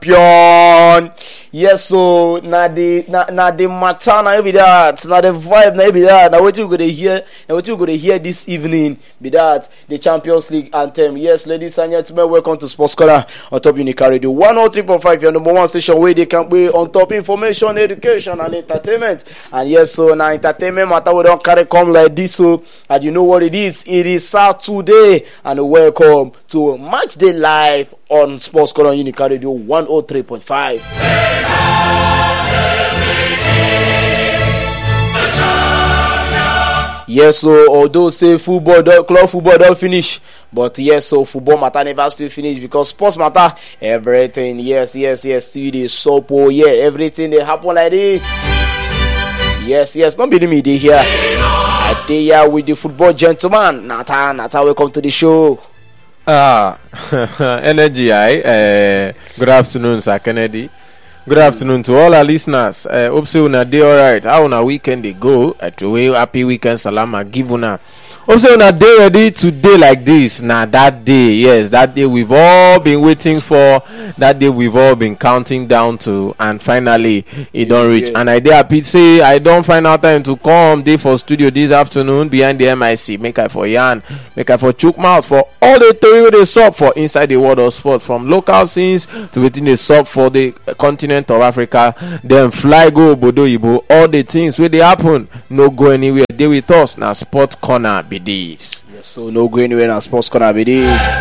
champion. Yes, so na the matter na be that, na the vibe na be that. Now what you gonna hear? And what you gonna hear this evening? Be that the Champions League anthem. Yes, ladies and gentlemen, welcome to Sports Corner on top Unica Radio 103.5. Your number one station where they can be on top information, education, and entertainment. And yes, so now entertainment matter we don't carry come like this. So and you know what it is? It is Saturday, and welcome to Match Day Live on Sports Corner Unica Radio 103.5. Yes, so although say club football don't finish, but yes, so football matter never still finish because sports matter everything. Yes, still the soap. Oh yeah, everything they happen like this. Yes, don't be me. They here. I day here with the football gentleman. Nata, welcome to the show. Energy, good afternoon, Sir Kennedy. Good afternoon to all our listeners. Hope so una day alright. How on a weekend they go? Happy weekend, salama. Give una. Hope so una day ready today like this. Now that day, yes, that day we've all been waiting for. That day we've all been counting down to, and finally it don't reach. Yeah. And I dey happy say I don't find out time to come day for studio this afternoon behind the MIC. Make I for yarn, make I for chook mouth for all the theory they sub for inside the world of sport, from local scenes to within the sub for the continent of Africa. Then fly go Obodo Ibo. All the things where they happen, no go anywhere. They with us now. Sport Corner be this. Yes, so no go anywhere now. Sports Corner be this.